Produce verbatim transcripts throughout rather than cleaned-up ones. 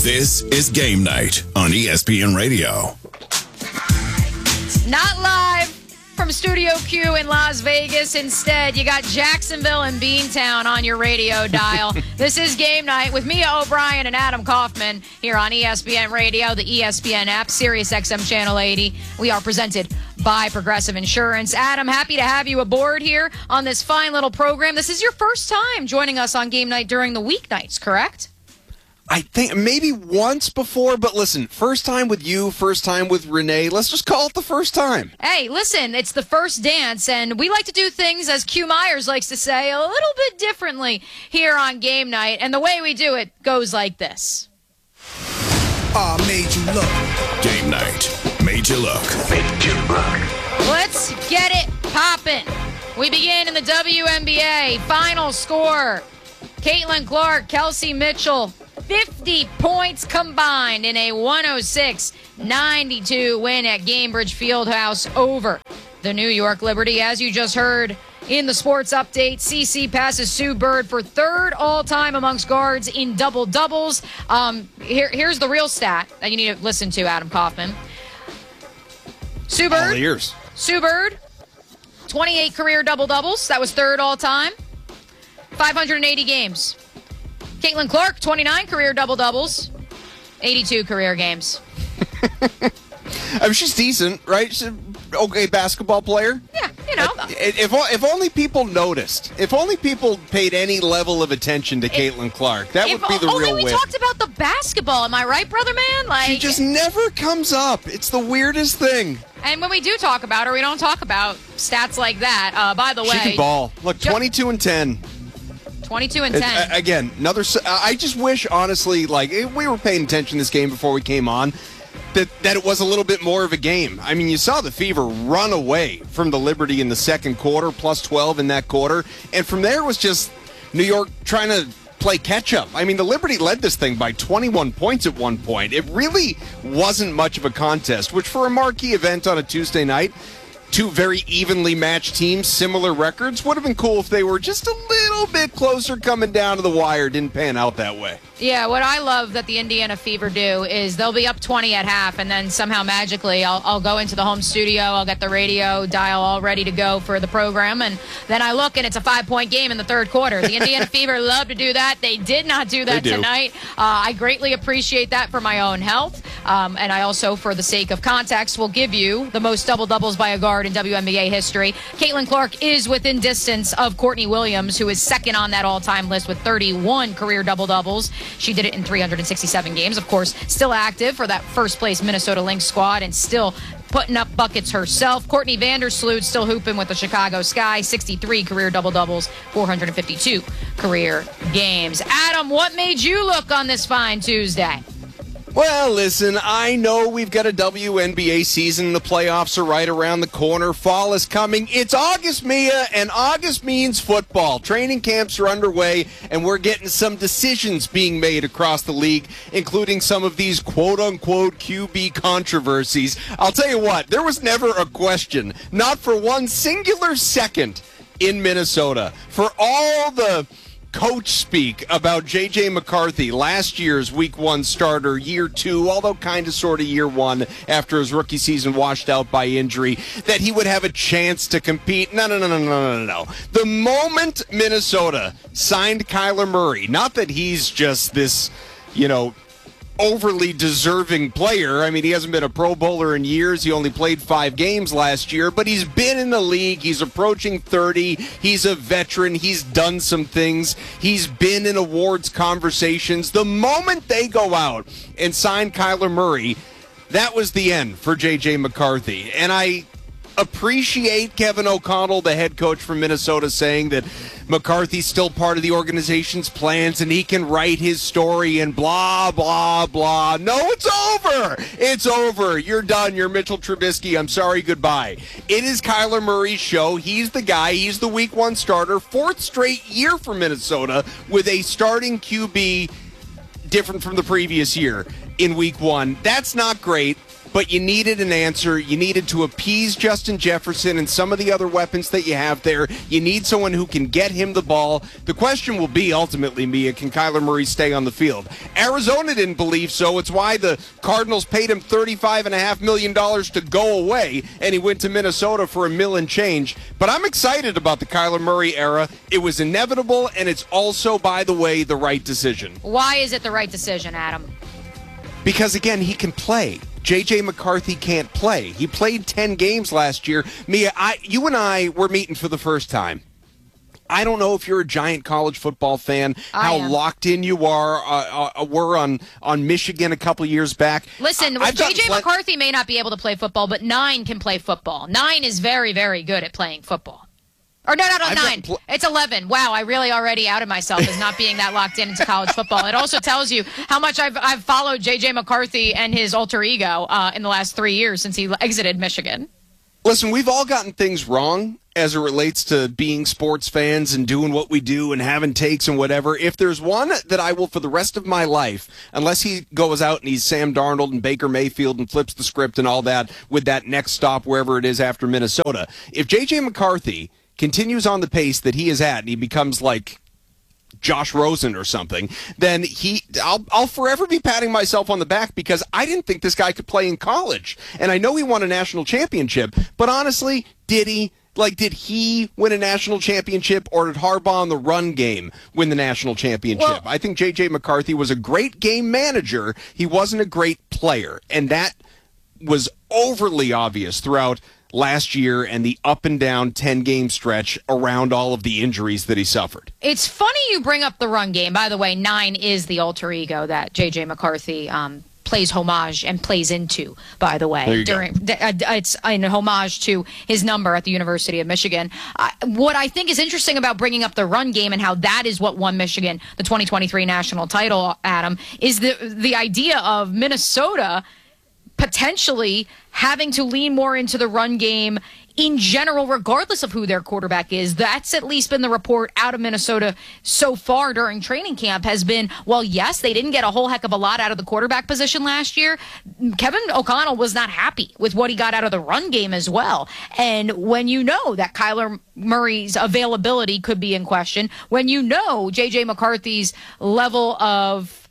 This is Game Night on E S P N Radio. Not live from Studio Q in Las Vegas. Instead, you got Jacksonville and Beantown on your radio dial. This is Game Night with Mia O'Brien and Adam Kaufman here on E S P N Radio, the E S P N app, Sirius X M Channel eighty. We are presented by Progressive Insurance. Adam, happy to have you aboard here on this fine little program. This is your first time joining us on Game Night during the weeknights, correct? I think maybe once before, but listen, first time with you, first time with Renee. Let's just call it the first time. Hey, listen, it's the first dance, and we like to do things, as Q Myers likes to say, a little bit differently here on Game Night, and the way we do it goes like this. Ah, uh, made you look. Game Night. Made you look. Made you look. Let's get it poppin'. We begin in the W N B A. Final score, Caitlin Clark, Kelsey Mitchell, fifty points combined in a one oh six ninety-two win at Gainbridge Fieldhouse over the New York Liberty. As you just heard in the sports update, C C passes Sue Bird for third all-time amongst guards in double-doubles. Um, here, here's the real stat that you need to listen to, Adam Kaufman. Sue Bird, All ears. Sue Bird, twenty-eight career double-doubles. That was third all-time. five hundred eighty games. Caitlin Clark, twenty-nine career double-doubles, eighty-two career games. I mean, she's decent, right? She's an okay basketball player. Yeah, you know. If, if only people noticed, if only people paid any level of attention to Caitlin Clark, that if would be the only real we win. talked about the basketball, am I right, brother man? Like, She just never comes up. It's the weirdest thing. And when we do talk about her, we don't talk about stats like that. Uh, by the way, She can ball. Look, Ju- twenty-two and ten. twenty-two and It's, ten. uh, again, another. I just wish, honestly, like if we were paying attention to this game before we came on, that that it was a little bit more of a game. I mean, you saw the Fever run away from the Liberty in the second quarter, plus twelve in that quarter, and from there it was just New York trying to play catch up. I mean, the Liberty led this thing by twenty-one points at one point. It really wasn't much of a contest, which for a marquee event on a Tuesday night, two very evenly matched teams, similar records, would have been cool if they were just a little bit closer coming down to the wire. Didn't pan out that way. Yeah, what I love that the Indiana Fever do is they'll be up twenty at half, and then somehow magically I'll, I'll go into the home studio, I'll get the radio dial all ready to go for the program, and then I look and it's a five-point game in the third quarter. The Indiana Fever love to do that. They did not do that They do. tonight. Uh, I greatly appreciate that for my own health, um, and I also, for the sake of context, will give you the most double-doubles by a guard in W N B A history. Caitlin Clark is within distance of Courtney Williams, who is second on that all-time list with thirty-one career double-doubles. She did it in three hundred sixty-seven games. Of course, still active for that first-place Minnesota Lynx squad and still putting up buckets herself. Courtney Vandersloot still hooping with the Chicago Sky, sixty-three career double-doubles, four hundred fifty-two career games. Adam, what made you look on this fine Tuesday? Well, listen, I know we've got a W N B A season. The playoffs are right around the corner. Fall is coming. It's August, Mia, and August means football. Training camps are underway, and we're getting some decisions being made across the league, including some of these quote-unquote Q B controversies. I'll tell you what, there was never a question, not for one singular second in Minnesota, for all the coach speak about J J McCarthy, last year's week one starter, year two, although kind of sort of year one after his rookie season washed out by injury, that he would have a chance to compete. No, no, no, no, no, no, no. The moment Minnesota signed Kyler Murray, not that he's just this, you know, overly deserving player. I mean, he hasn't been a Pro Bowler in years. He only played five games last year, but he's been in the league. He's approaching thirty. He's a veteran. He's done some things. He's been in awards conversations. The moment they go out and sign Kyler Murray, that was the end for J J McCarthy. And I appreciate Kevin O'Connell, the head coach from Minnesota, saying that McCarthy's still part of the organization's plans and he can write his story and blah, blah, blah. No, it's over. It's over. You're done. You're Mitchell Trubisky. I'm sorry. Goodbye. It is Kyler Murray's show. He's the guy. He's the week one starter. Fourth straight year for Minnesota with a starting Q B different from the previous year in week one. That's not great. but you needed an answer. You needed to appease Justin Jefferson and some of the other weapons that you have there. You need someone who can get him the ball. The question will be, ultimately, Mia, can Kyler Murray stay on the field? Arizona didn't believe so. It's why the Cardinals paid him thirty-five point five million dollars to go away, and he went to Minnesota for a mill and change. But I'm excited about the Kyler Murray era. It was inevitable, and it's also, by the way, the right decision. Why is it the right decision, Adam? Because, again, he can play. J J. McCarthy can't play. He played ten games last year. Mia, I, you and I were meeting for the first time. I don't know if you're a giant college football fan, I how am. locked in you are, uh, uh, were on, on Michigan a couple years back. Listen, I've J J pl- McCarthy may not be able to play football, but Nine can play football. Nine is very, very good at playing football. Or no, no, no, I've nine. pl- It's eleven. Wow, I really already outed myself as not being that locked in into college football. It also tells you how much I've I've followed J J. McCarthy and his alter ego uh, in the last three years since he exited Michigan. Listen, we've all gotten things wrong as it relates to being sports fans and doing what we do and having takes and whatever. If there's one that I will for the rest of my life, unless he goes out and he's Sam Darnold and Baker Mayfield and flips the script and all that with that next stop wherever it is after Minnesota, if J J. McCarthy continues on the pace that he is at and he becomes like Josh Rosen or something, then he I'll I'll forever be patting myself on the back because I didn't think this guy could play in college. And I know he won a national championship, but honestly, did he? Like, did he win a national championship, or did Harbaugh in the run game win the national championship? Well, I think J J. McCarthy was a great game manager. He wasn't a great player, and that was overly obvious throughout last year and the up and down ten-game stretch around all of the injuries that he suffered. It's funny you bring up the run game. By the way, Nine is the alter ego that J J. McCarthy um, plays homage and plays into, by the way. There you during go. uh, It's in homage to his number at the University of Michigan. Uh, what I think is interesting about bringing up the run game and how that is what won Michigan the twenty twenty-three national title, Adam, is the the idea of Minnesota potentially having to lean more into the run game in general, regardless of who their quarterback is. That's at least been the report out of Minnesota so far during training camp, has been, well, yes, they didn't get a whole heck of a lot out of the quarterback position last year. Kevin O'Connell was not happy with what he got out of the run game as well. And when you know that Kyler Murray's availability could be in question, when you know J J. McCarthy's level of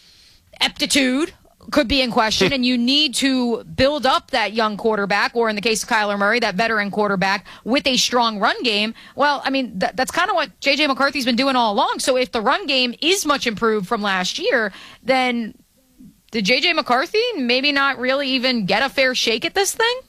aptitude could be in question, and you need to build up that young quarterback, or in the case of Kyler Murray, that veteran quarterback, with a strong run game. Well, I mean, th- that's kind of what J J. McCarthy's been doing all along. So if the run game is much improved from last year, then did J J. McCarthy maybe not really even get a fair shake at this thing?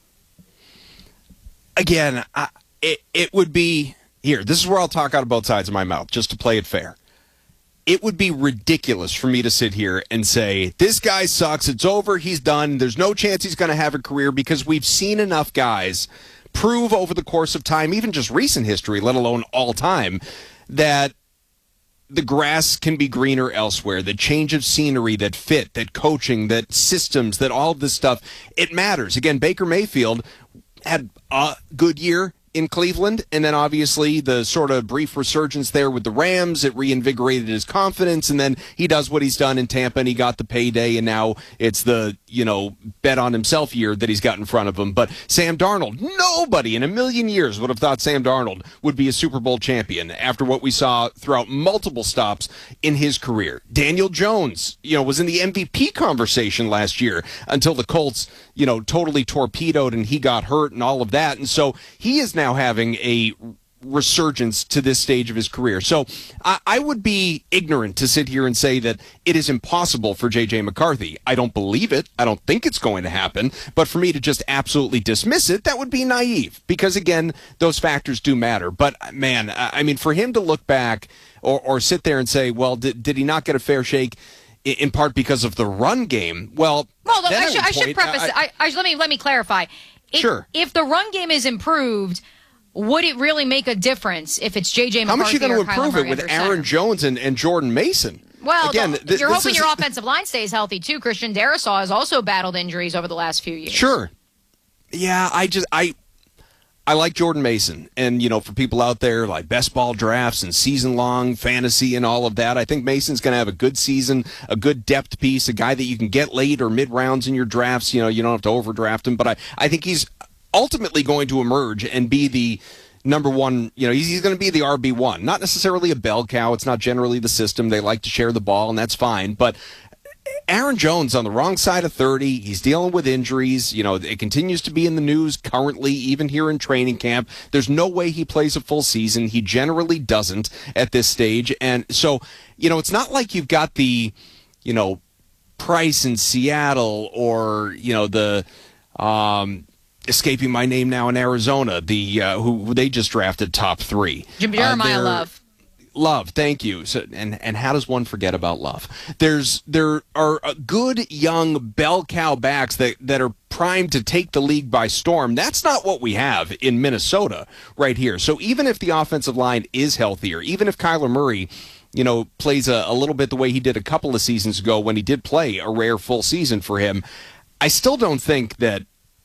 Again, I, it, it would be, here, this is where I'll talk out of both sides of my mouth, just to play it fair. It would be ridiculous for me to sit here and say, this guy sucks, it's over, he's done, there's no chance he's going to have a career, because we've seen enough guys prove over the course of time, even just recent history, let alone all time, that the grass can be greener elsewhere, that change of scenery, that fit, that coaching, that systems, that all of this stuff, it matters. Again, Baker Mayfield had a good year in Cleveland, and then obviously the sort of brief resurgence there with the Rams, it reinvigorated his confidence, and then he does what he's done in Tampa, and he got the payday, and now it's the, you know, bet on himself year that he's got in front of him. But Sam Darnold, nobody in a million years would have thought Sam Darnold would be a Super Bowl champion after what we saw throughout multiple stops in his career. Daniel Jones, you know, was in the M V P conversation last year until the Colts, you know, totally torpedoed and he got hurt and all of that. And so he is now having a resurgence to this stage of his career. So I, I would be ignorant to sit here and say that it is impossible for J J. McCarthy. I don't believe it. I don't think it's going to happen. But for me to just absolutely dismiss it, that would be naive, because, again, those factors do matter. But, man, I mean, for him to look back or, or sit there and say, well, did, did he not get a fair shake in part because of the run game? Well, well look, I, I, should, I should point, preface I, it. I, I, let me let me clarify. If, sure. If the run game is improved, would it really make a difference if it's J J. McCarthy? How much are you going to improve Kyler it with Murray Aaron Jones and, and Jordan Mason? Well, Again, the, th- you're this hoping is, your offensive line stays healthy too. Christian Darrisaw has also battled injuries over the last few years. Sure. Yeah, I just I I like Jordan Mason. And, you know, for people out there like best ball drafts and season-long fantasy and all of that, I think Mason's going to have a good season, a good depth piece, a guy that you can get late or mid-rounds in your drafts. You know, you don't have to overdraft him. But I, I think he's ultimately going to emerge and be the number one, you know, he's, he's going to be the R B one. Not necessarily a bell cow. It's not generally the system. They like to share the ball, and that's fine. But Aaron Jones on the wrong side of thirty. He's dealing with injuries. You know, it continues to be in the news currently, even here in training camp. There's no way he plays a full season. He generally doesn't at this stage. And so, you know, it's not like you've got the, you know, Price in Seattle or, you know, the, um, escaping my name now in Arizona, the uh, who, who they just drafted top three. Jeremiah uh, Love. Love, thank you. So, and and how does one forget about Love? There's there are good young bell cow backs that, that are primed to take the league by storm. That's not what we have in Minnesota right here. So even if the offensive line is healthier, even if Kyler Murray, you know, plays a, a little bit the way he did a couple of seasons ago when he did play a rare full season for him, I still don't think that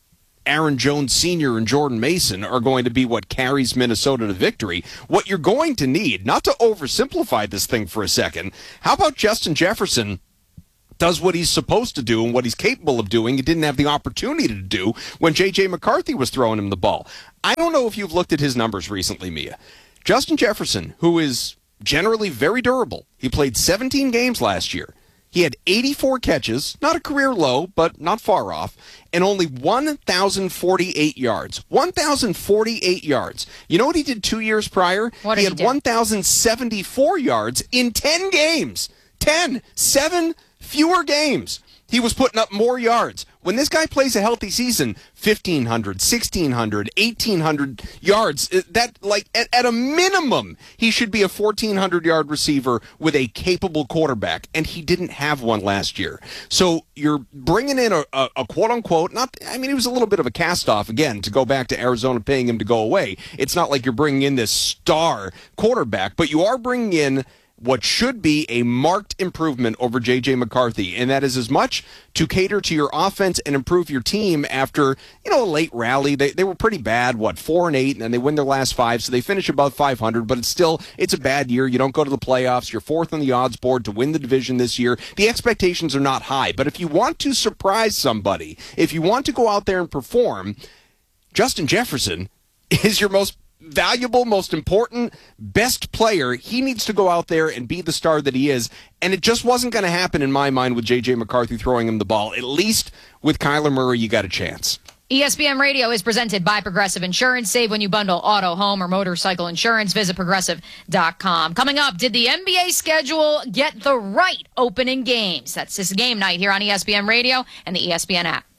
Aaron Jones Senior and Jordan Mason are going to be what carries Minnesota to victory. What you're going to need, not to oversimplify this thing for a second, how about Justin Jefferson does what he's supposed to do and what he's capable of doing and didn't have the opportunity to do when J J McCarthy was throwing him the ball? I don't know if you've looked at his numbers recently, Mia. Justin Jefferson, who is generally very durable, he played seventeen games last year. He had eighty-four catches, not a career low, but not far off, and only one thousand forty-eight yards. one thousand forty-eight yards. You know what he did two years prior? What did he he had do? one thousand seventy-four yards in ten games. ten. Seven fewer games. He was putting up more yards. When this guy plays a healthy season, fifteen hundred, sixteen hundred, eighteen hundred yards, that, like, at, at a minimum, he should be a fourteen hundred yard receiver with a capable quarterback, and he didn't have one last year. So you're bringing in a, a, a quote-unquote, not, I mean, it was a little bit of a cast-off, again, to go back to Arizona paying him to go away. It's not like you're bringing in this star quarterback, but you are bringing in what should be a marked improvement over J J McCarthy, and that is as much to cater to your offense and improve your team after, you know, a late rally. They they were pretty bad, what, four and eight, and they win their last five, so they finish above five hundred, but it's still, it's a bad year. You don't go to the playoffs. You're fourth on the odds board to win the division this year. The expectations are not high, but if you want to surprise somebody, if you want to go out there and perform, Justin Jefferson is your most valuable, most important, best player. He needs to go out there and be the star that he is, and it just wasn't going to happen in my mind with J J McCarthy throwing him the ball. At least with Kyler Murray, you got a chance. E S P N Radio is presented by Progressive Insurance. Save when you bundle auto, home, or motorcycle insurance. Visit progressive dot com. Coming up, did the N B A schedule get the right opening games? That's this game night here on E S P N Radio and the E S P N app.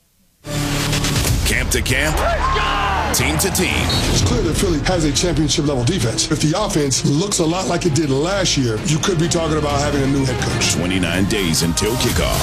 Camp to camp, team to team. It's clear that Philly has a championship-level defense. If the offense looks a lot like it did last year, you could be talking about having a new head coach. twenty-nine days until kickoff.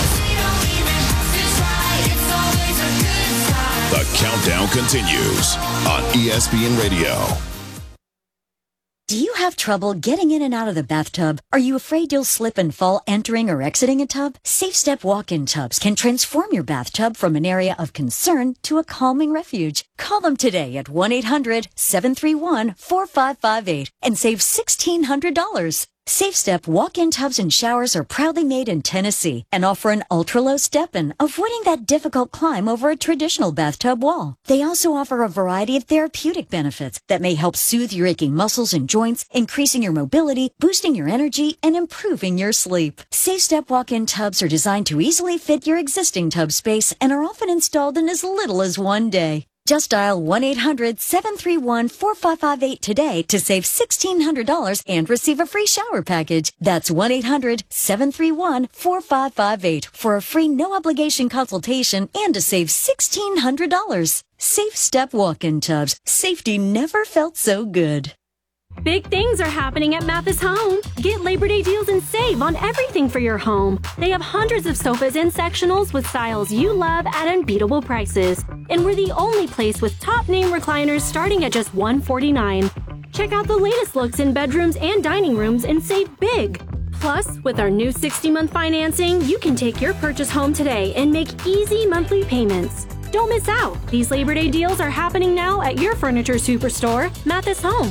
The countdown continues on E S P N Radio. Do you have trouble getting in and out of the bathtub? Are you afraid you'll slip and fall entering or exiting a tub? Safe Step walk-in tubs can transform your bathtub from an area of concern to a calming refuge. Call them today at one eight hundred, seven three one, four five five eight and save sixteen hundred dollars. Safe Step walk-in tubs and showers are proudly made in Tennessee and offer an ultra-low step-in, avoiding that difficult climb over a traditional bathtub wall. They also offer a variety of therapeutic benefits that may help soothe your aching muscles and joints, increasing your mobility, boosting your energy, and improving your sleep. Safe Step walk-in tubs are designed to easily fit your existing tub space and are often installed in as little as one day. Just dial one eight hundred, seven three one, four five five eight today to save sixteen hundred dollars and receive a free shower package. That's one eight hundred, seven three one, four five five eight for a free no-obligation consultation and to save sixteen hundred dollars. Safe Step walk-in tubs. Safety never felt so good. Big things are happening at Mathis Home. Get Labor Day deals and save on everything for your home. They have hundreds of sofas and sectionals with styles you love at unbeatable prices. And we're the only place with top name recliners starting at just one hundred forty-nine dollars. Check out the latest looks in bedrooms and dining rooms and save big. Plus, with our new sixty month financing, you can take your purchase home today and make easy monthly payments. Don't miss out. These Labor Day deals are happening now at your furniture superstore, Mathis Home.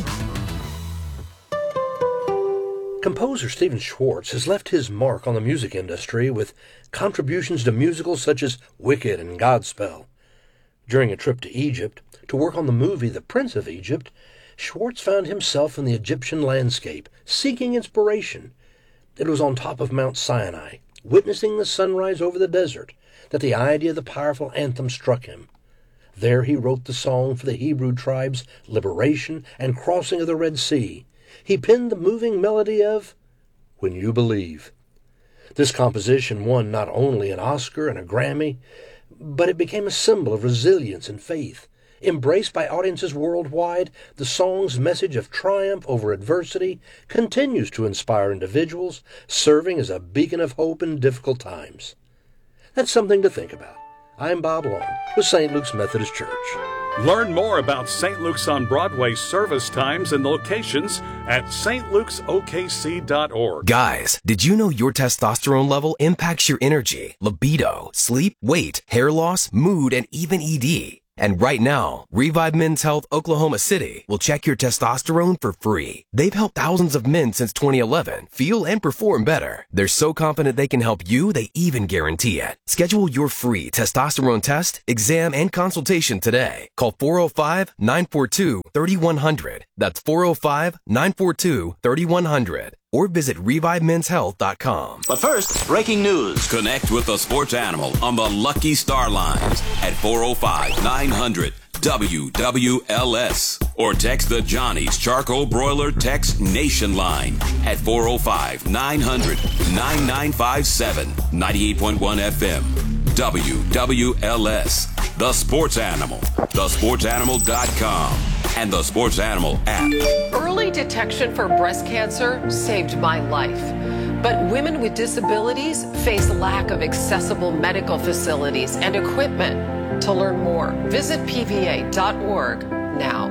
Composer Stephen Schwartz has left his mark on the music industry with contributions to musicals such as Wicked and Godspell. During a trip to Egypt to work on the movie The Prince of Egypt, Schwartz found himself in the Egyptian landscape, seeking inspiration. It was on top of Mount Sinai, witnessing the sunrise over the desert, that the idea of the powerful anthem struck him. There he wrote the song for the Hebrew tribes' liberation and crossing of the Red Sea. He penned the moving melody of When You Believe. This composition won not only an Oscar and a Grammy, but it became a symbol of resilience and faith. Embraced by audiences worldwide, the song's message of triumph over adversity continues to inspire individuals, serving as a beacon of hope in difficult times. That's something to think about. I'm Bob Long with Saint Luke's Methodist Church. Learn more about Saint Luke's on Broadway service times and locations at s t lukes o k c dot org. Guys, did you know your testosterone level impacts your energy, libido, sleep, weight, hair loss, mood, and even E D? And right now, Revive Men's Health Oklahoma City will check your testosterone for free. They've helped thousands of men since twenty eleven feel and perform better. They're so confident they can help you, they even guarantee it. Schedule your free testosterone test, exam, and consultation today. Call four oh five, nine four two, three one zero zero. That's four oh five, nine four two, three one zero zero. Or visit revive men's health dot com. But first, breaking news. Connect with the sports animal on the Lucky Star Lines at four oh five, nine hundred, W W L S. Or text the Johnny's Charcoal Broiler Text Nation line at four oh five, nine hundred, nine nine five seven. ninety-eight point one F M. W W L S. The Sports Animal. the sports animal dot com. And the Sports Animal app. Early detection for breast cancer saved my life. But women with disabilities face lack of accessible medical facilities and equipment. To learn more, visit P V A dot org now.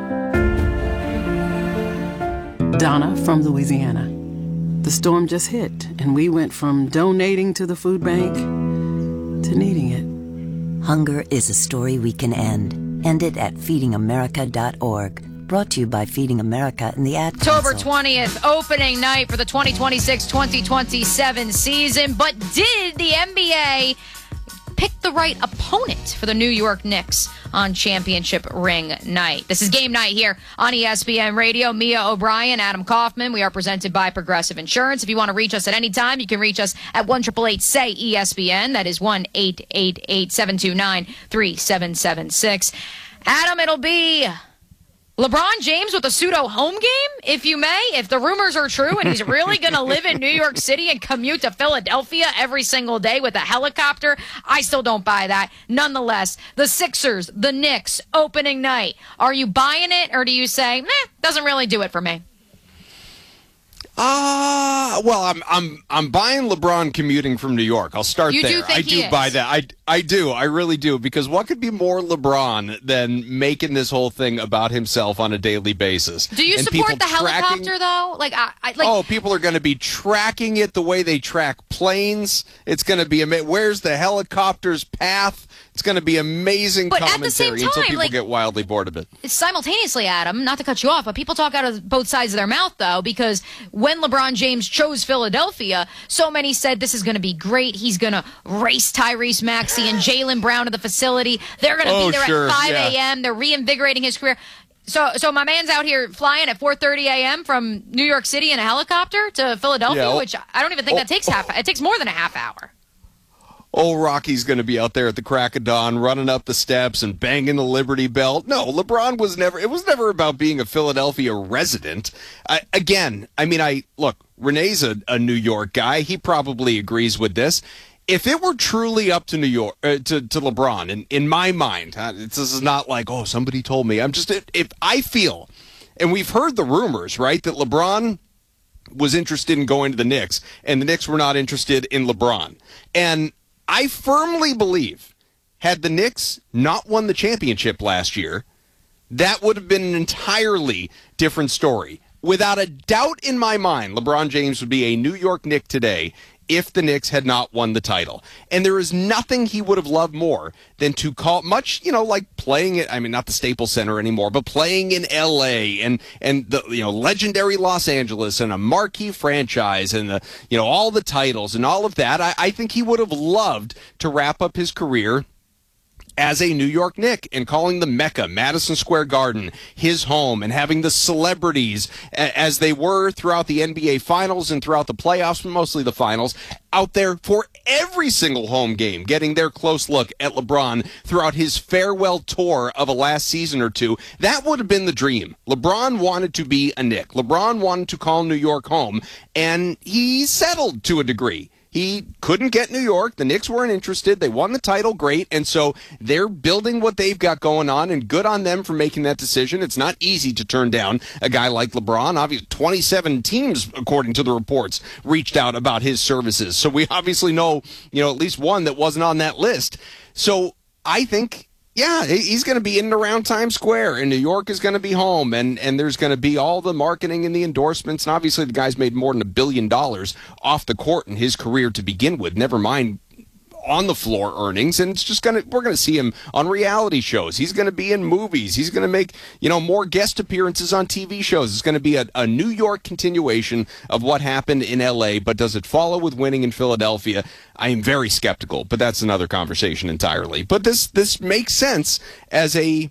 Donna from Louisiana. The storm just hit, and we went from donating to the food bank to needing it. Hunger is a story we can end. End it at feeding america dot org. Brought to you by Feeding America and the Ad October Council. twentieth, opening night for the twenty twenty-six twenty twenty-seven season. But did the N B A pick the right opponent for the New York Knicks on championship ring night? This is game night here on E S P N Radio. Mia O'Brien, Adam Kaufman. We are presented by Progressive Insurance. If you want to reach us at any time, you can reach us at one eight eight eight say E S P N. That is one eight eight eight, seven two nine, three seven seven six. Adam, it'll be LeBron James with a pseudo home game, if you may, if the rumors are true and he's really going to live in New York City and commute to Philadelphia every single day with a helicopter. I still don't buy that. Nonetheless, the Sixers, the Knicks, opening night. Are you buying it, or do you say, meh, doesn't really do it for me? Ah, uh, well, I'm I'm I'm buying LeBron commuting from New York. I'll start you there. Do think I he do is. buy that. I I do. I really do, because what could be more LeBron than making this whole thing about himself on a daily basis? Do you and support the tracking, helicopter though? Like, I, I like. Oh, people are going to be tracking it the way they track planes. It's going to be amazing. Where's the helicopter's path? It's going to be amazing but commentary at the same time, until people like, get wildly bored of it. Simultaneously, Adam, not to cut you off, but people talk out of both sides of their mouth, though, because when LeBron James chose Philadelphia, so many said this is going to be great. He's going to race Tyrese Maxey and Jaylen Brown to the facility. They're going to oh, be there sure, at five yeah. a.m. They're reinvigorating his career. So, so my man's out here flying at four thirty a.m. from New York City in a helicopter to Philadelphia, yeah, oh, which I don't even think oh, that takes half. It takes more than a half hour. Old Rocky's going to be out there at the crack of dawn, running up the steps and banging the Liberty Bell. No, LeBron was never, it was never about being a Philadelphia resident. I, again, I mean, I, look, Renee's a, a New York guy. He probably agrees with this. If it were truly up to New York, uh, to, to LeBron, and in my mind, uh, this is not like, oh, somebody told me. I'm just, if I feel, and we've heard the rumors, right, that LeBron was interested in going to the Knicks, and the Knicks were not interested in LeBron. And I firmly believe, had the Knicks not won the championship last year, that would have been an entirely different story. Without a doubt in my mind, LeBron James would be a New York Knick today if the Knicks had not won the title. And there is nothing he would have loved more than to call, much, you know, like playing it, I mean, not the Staples Center anymore, but playing in L A and, and the, you know, legendary Los Angeles and a marquee franchise and the, you know, all the titles and all of that. I, I think he would have loved to wrap up his career as a New York Knick and calling the Mecca, Madison Square Garden, his home, and having the celebrities, as they were throughout the N B A Finals and throughout the playoffs, but mostly the Finals, out there for every single home game, getting their close look at LeBron throughout his farewell tour of a last season or two. That would have been the dream. LeBron wanted to be a Knick. LeBron wanted to call New York home, and he settled to a degree. He couldn't get New York. The Knicks weren't interested. They won the title, great. And so they're building what they've got going on, and good on them for making that decision. It's not easy to turn down a guy like LeBron. Obviously, twenty-seven teams, according to the reports, reached out about his services. So we obviously know, you know, at least one that wasn't on that list. So I think, yeah, he's going to be in and around Times Square, and New York is going to be home, and, and there's going to be all the marketing and the endorsements, and obviously the guy's made more than a billion dollars off the court in his career to begin with, never mind on the floor earnings, and it's just going to, we're going to see him on reality shows. He's going to be in movies. He's going to make, you know, more guest appearances on T V shows. It's going to be a, a New York continuation of what happened in L A, but does it follow with winning in Philadelphia? I am very skeptical, but that's another conversation entirely. But this, this makes sense as a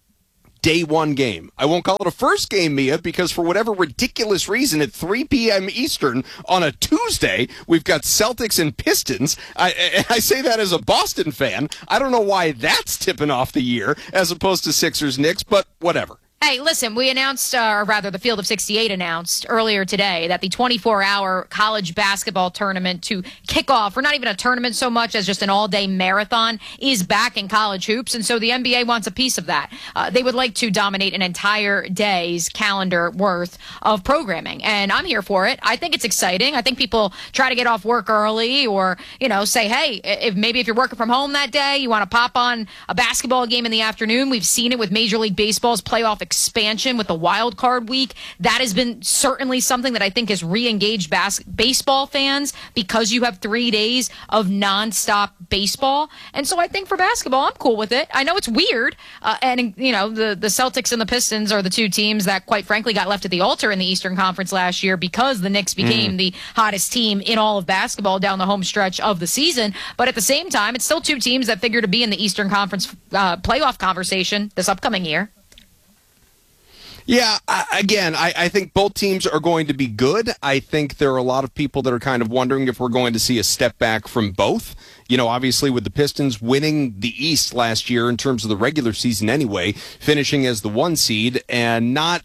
day one game. I won't call it a first game, Mia, because for whatever ridiculous reason at three p.m. Eastern on a Tuesday, we've got Celtics and Pistons. I, I say that as a Boston fan. I don't know why that's tipping off the year as opposed to Sixers Knicks, but whatever. Hey, listen, we announced, uh, or rather the Field of sixty-eight announced earlier today that the twenty-four hour college basketball tournament to kick off, or not even a tournament so much as just an all-day marathon, is back in college hoops. And so the N B A wants a piece of that. Uh, they would like to dominate an entire day's calendar worth of programming. And I'm here for it. I think it's exciting. I think people try to get off work early or, you know, say, hey, if maybe if you're working from home that day, you want to pop on a basketball game in the afternoon. We've seen it with Major League Baseball's playoff expansion with the wild card week. That has been certainly something that I think has re-engaged bas- baseball fans because you have three days of nonstop baseball. And so I think for basketball, I'm cool with it. I know it's weird. Uh, and, you know, the, the Celtics and the Pistons are the two teams that, quite frankly, got left at the altar in the Eastern Conference last year because the Knicks became mm. the hottest team in all of basketball down the home stretch of the season. But at the same time, it's still two teams that figure to be in the Eastern Conference uh, playoff conversation this upcoming year. Yeah, I, again, I, I think both teams are going to be good. I think there are a lot of people that are kind of wondering if we're going to see a step back from both. You know, obviously with the Pistons winning the East last year in terms of the regular season anyway, finishing as the one seed and not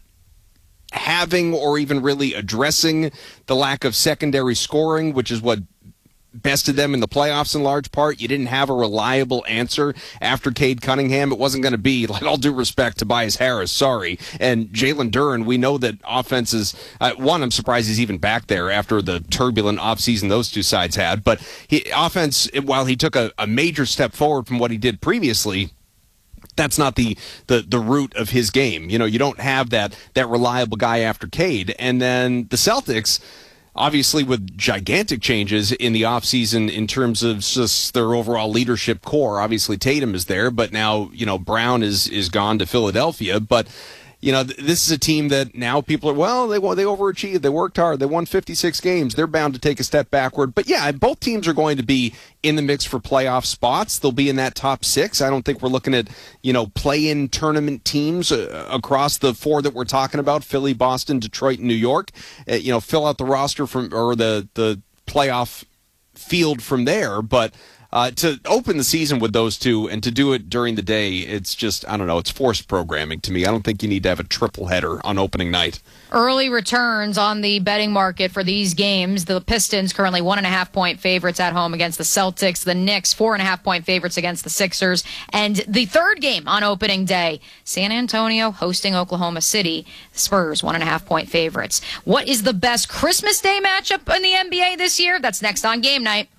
having or even really addressing the lack of secondary scoring, which is what bested them in the playoffs in large part. You didn't have a reliable answer after Cade Cunningham. It wasn't going to be, like, all due respect, Tobias Harris, sorry. And Jalen Duren, we know that offenses, uh, one, I'm surprised he's even back there after the turbulent offseason those two sides had. But he, offense, while he took a, a major step forward from what he did previously, that's not the, the, the root of his game. You know, you don't have that, that reliable guy after Cade. And then the Celtics, obviously with gigantic changes in the offseason in terms of just their overall leadership core. Obviously Tatum is there, but now, you know, Brown is, is gone to Philadelphia. But, you know, th- this is a team that now people are, well, they they overachieved. They worked hard. They won fifty-six games. They're bound to take a step backward. But, yeah, both teams are going to be in the mix for playoff spots. They'll be in that top six. I don't think we're looking at, you know, play-in tournament teams uh, across the four that we're talking about, Philly, Boston, Detroit, and New York. Uh, you know, fill out the roster from or the, the playoff field from there. But Uh, to open the season with those two and to do it during the day, it's just, I don't know, it's forced programming to me. I don't think you need to have a triple header on opening night. Early returns on the betting market for these games. The Pistons currently one and a half point favorites at home against the Celtics. The Knicks four and a half point favorites against the Sixers. And the third game on opening day, San Antonio hosting Oklahoma City. Spurs one and a half point favorites. What is the best Christmas Day matchup in the N B A this year? That's next on Game Night.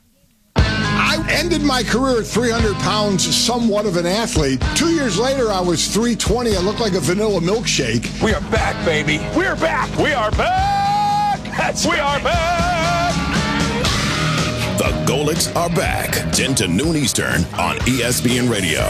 I ended my career at three hundred pounds, somewhat of an athlete. Two years later, I was three twenty. I looked like a vanilla milkshake. We are back, baby. We are back. We are back. That's we are back. Golics are back, ten to noon Eastern on E S P N Radio.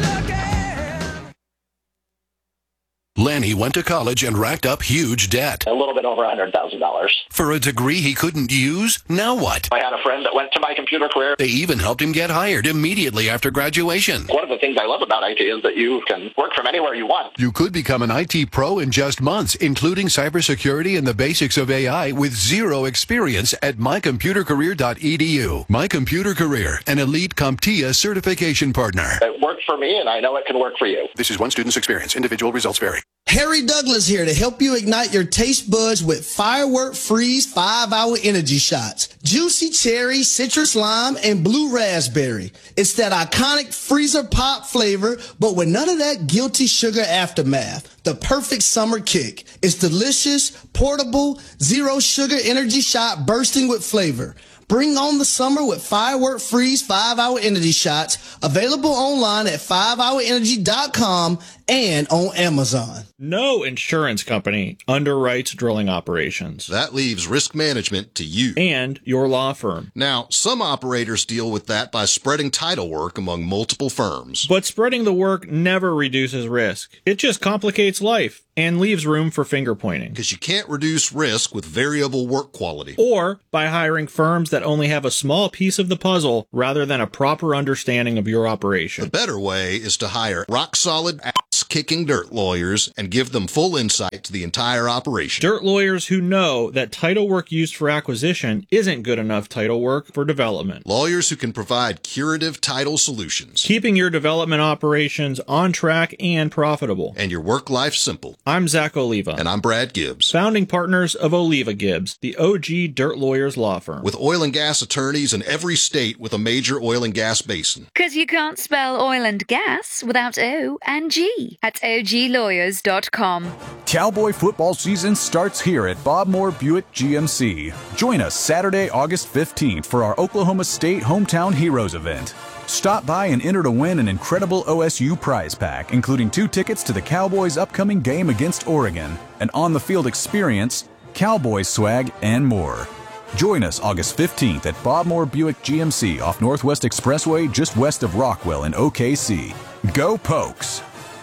Lanny went to college and racked up huge debt. A little bit over one hundred thousand dollars. For a degree he couldn't use? Now what? I had a friend that went to My Computer Career. They even helped him get hired immediately after graduation. One of the things I love about I T is that you can work from anywhere you want. You could become an I T pro in just months, including cybersecurity and the basics of A I with zero experience at my computer career dot e d u. My Computer Career, an elite CompTIA certification partner. It worked for me, and I know it can work for you. This is one student's experience. Individual results vary. Harry Douglas here to help you ignite your taste buds with Firework Freeze five hour energy shots. Juicy cherry, citrus lime, and blue raspberry. It's that iconic freezer pop flavor, but with none of that guilty sugar aftermath. The perfect summer kick. It's delicious, portable, zero sugar energy shot bursting with flavor. Bring on the summer with Firework Freeze five hour energy shots, available online at five hour energy dot com and on Amazon. No insurance company underwrites drilling operations. That leaves risk management to you. And your law firm. Now, some operators deal with that by spreading title work among multiple firms. But spreading the work never reduces risk. It just complicates life and leaves room for finger pointing. Because you can't reduce risk with variable work quality. Or by hiring firms that only have a small piece of the puzzle rather than a proper understanding of your operation. The better way is to hire rock-solid, ass-kicking dirt lawyers and give them full insight to the entire operation. Dirt lawyers who know that title work used for acquisition isn't good enough title work for development. Lawyers who can provide curative title solutions. Keeping your development operations on track and profitable. And your work life simple. I'm Zach Oliva. And I'm Brad Gibbs. Founding partners of Oliva Gibbs, the O G Dirt Lawyers law firm. With oil and gas attorneys in every state with a major oil and gas basin. Because you can't spell oil and gas without O and G at o g lawyers dot com. Cowboy football season starts here at Bob Moore Buick G M C. Join us Saturday, August fifteenth for our Oklahoma State Hometown Heroes event. Stop by and enter to win an incredible O S U prize pack, including two tickets to the Cowboys' upcoming game against Oregon, an on-the-field experience, Cowboys swag, and more. Join us August fifteenth at Bob Moore Buick G M C off Northwest Expressway just west of Rockwell in O K C. Go Pokes!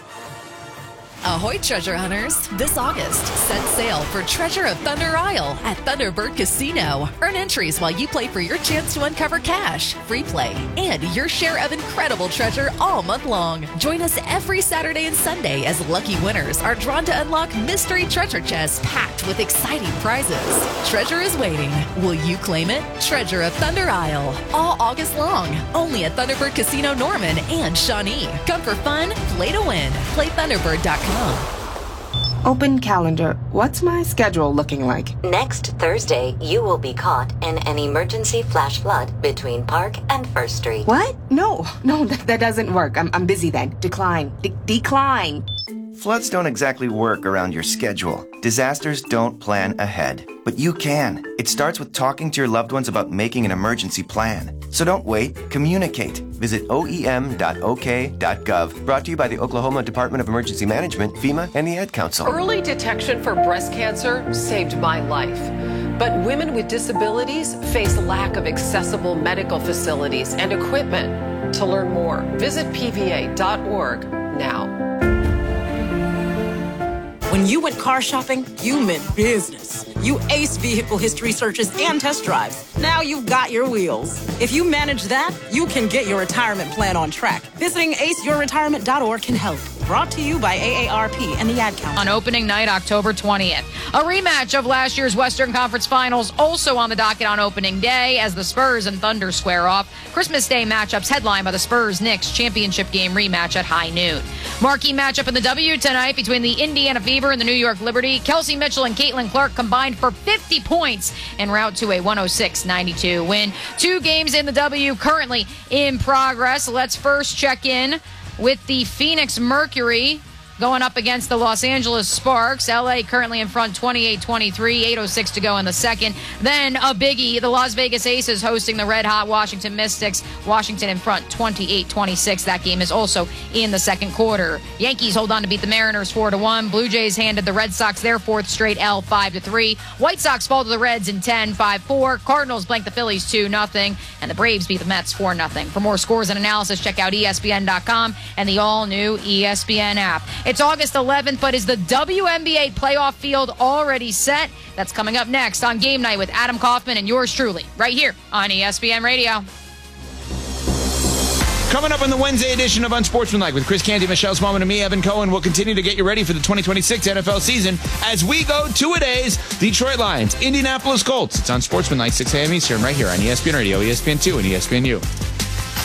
Ahoy, treasure hunters! This August, set sail for Treasure of Thunder Isle at Thunderbird Casino. Earn entries while you play for your chance to uncover cash, free play, and your share of incredible treasure all month long. Join us every Saturday and Sunday as lucky winners are drawn to unlock mystery treasure chests packed with exciting prizes. Treasure is waiting. Will you claim it? Treasure of Thunder Isle. All August long. Only at Thunderbird Casino Norman and Shawnee. Come for fun, play to win. Play thunderbird dot com. Open calendar. What's my schedule looking like? Next Thursday, you will be caught in an emergency flash flood between Park and First Street. What? No, no, that, that doesn't work. I'm, I'm busy then. Decline. De- decline. Floods don't exactly work around your schedule. Disasters don't plan ahead. But you can. It starts with talking to your loved ones about making an emergency plan. So don't wait. Communicate. Visit o e m dot o k dot gov. Brought to you by the Oklahoma Department of Emergency Management, FEMA, and the Ad Council. Early detection for breast cancer saved my life. But women with disabilities face lack of accessible medical facilities and equipment. To learn more, visit p v a dot org now. When you went car shopping, you meant business. You aced vehicle history searches and test drives. Now you've got your wheels. If you manage that, you can get your retirement plan on track. Visiting ace your retirement dot org can help. Brought to you by A A R P and the Ad Council. On opening night, October twentieth. A rematch of last year's Western Conference Finals also on the docket on opening day as the Spurs and Thunder square off. Christmas Day matchups headlined by the Spurs-Knicks championship game rematch at high noon. Marquee matchup in the W tonight between the Indiana Fever and the New York Liberty. Kelsey Mitchell and Caitlin Clark combined for fifty points en route to a one oh six ninety-two win. Two games in the W currently in progress. Let's first check in with the Phoenix Mercury. going up against the Los Angeles Sparks. L A currently in front twenty-eight twenty-three, eight oh six to go in the second. Then a biggie, the Las Vegas Aces hosting the red-hot Washington Mystics. Washington in front twenty-eight twenty-six. That game is also in the second quarter. Yankees hold on to beat the Mariners four to one. Blue Jays handed the Red Sox their fourth straight L five to three. White Sox fall to the Reds in ten, five four. Cardinals blank the Phillies two nothing. And the Braves beat the Mets four nothing. For more scores and analysis, check out E S P N dot com and the all-new E S P N app. It's August eleventh, but is the W N B A playoff field already set? That's coming up next on Game Night with Adam Kaufman and yours truly, right here on E S P N Radio. Coming up on the Wednesday edition of Unsportsmanlike with Chris Canty, Michelle Smallman, and me, Evan Cohen, we'll continue to get you ready for the twenty twenty-six N F L season as we go two-a-days, Detroit Lions, Indianapolis Colts. It's Unsportsmanlike, six a.m. Eastern, right here on E S P N Radio, E S P N two, and E S P N U.